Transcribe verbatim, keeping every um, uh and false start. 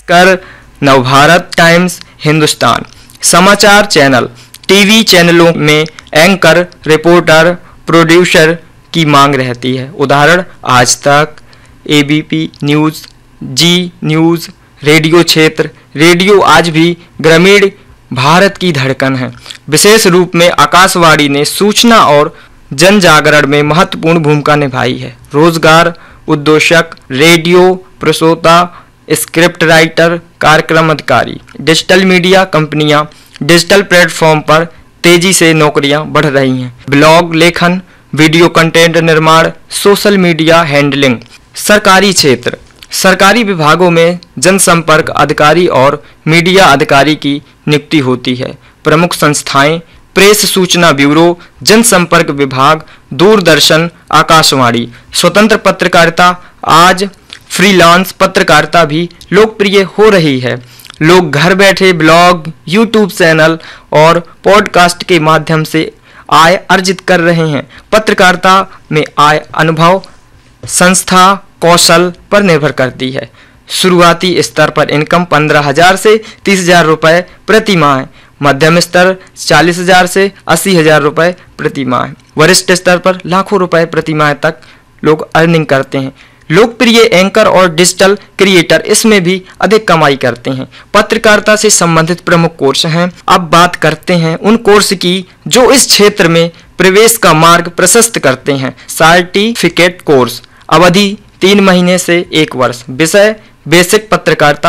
कर नवभारत टाइम्स, हिंदुस्तान समाचार channel, TV चैनलों में एंकर, रिपोर्टर, प्रोड्यूसर की मांग रहती है। उदाहरण आज तक, एबीपी न्यूज़, जी न्यूज़। रेडियो क्षेत्र, रेडियो आज भी ग्रामीण भारत की धड़कन है। विशेष रूप में आकाशवाणी ने सूचना और जन जागरण में महत्वपूर्ण भूमिका निभाई है। रोजगार, उद्घोषक, रेडियो प्रस्तोता, स्क्रिप्ट राइटर, कार्यक्रम अधिकारी। डिजिटल मीडिया कंपनियां, डिजिटल प्लेटफॉर्म पर तेजी से नौकरियां बढ़ रही हैं। ब्लॉग लेखन, वीडियो कंटेंट निर्माण, सोशल मीडिया हैंडलिंग। सरकारी क्षेत्र, सरकारी विभागों में जनसंपर्क अधिकारी और मीडिया अधिकारी की नियुक्ति होती है। प्रमुख संस्थाएं, प्रेस सूचना ब्यूरो, जनसंपर्क विभाग, दूरदर्शन, आकाशवाणी। स्वतंत्र पत्रकारिता, आज फ्रीलांस पत्रकारिता भी लोकप्रिय हो रही है। लोग घर बैठे ब्लॉग, यूट्यूब चैनल और पॉडकास्ट के माध्यम से आय अर्जित कर रहे हैं। पत्रकारिता में आय अनुभव, संस्था, कौशल पर निर्भर करती है। शुरुआती स्तर पर इनकम पंद्रह हजार से तीस हजार रुपये प्रति माह, मध्यम स्तर चालीस हजार से अस्सी हजार रुपये प्रति माह, वरिष्ठ स्तर पर लाखों रुपए प्रति माह तक लोग अर्निंग करते हैं। लोकप्रिय एंकर और डिजिटल क्रिएटर इसमें भी अधिक कमाई करते हैं। पत्रकारिता से संबंधित प्रमुख कोर्स हैं। अब बात करते हैं उन कोर्स की जो इस क्षेत्र में प्रवेश का मार्ग प्रशस्त करते हैं। सर्टिफिकेट कोर्स, अवधि तीन महीने से एक वर्ष। विषय बेसिक पत्रकारिता